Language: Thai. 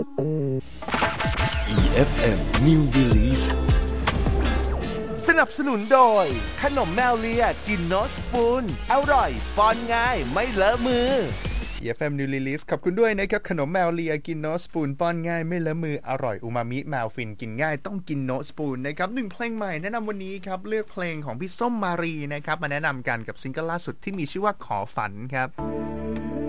EFM New Release สนับสนุนโดยขนมแมวเลียกินโนสปูนอร่อยป้อนง่ายไม่เลอะมือ EFM New Release ขอบคุณด้วยนะครับขนมแมวเลียกินโนสปูนป้อนง่ายไม่เลอะมืออร่อยอูมามิแมวฟินกินง่ายต้องกินโนสปูนนะครับหนึ่งเพลงใหม่แนะนำวันนี้ครับเลือกเพลงของพี่ส้มมารีนะครับมาแนะนำกันกับซิงเกิลล่าสุดที่มีชื่อว่าขอฝันครับ